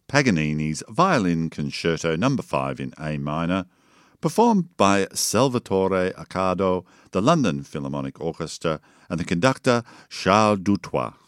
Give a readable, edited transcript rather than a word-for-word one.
Paganini's Violin Concerto No. 5 in A minor, performed by Salvatore Accardo, the London Philharmonic Orchestra, and the conductor Charles Dutoit.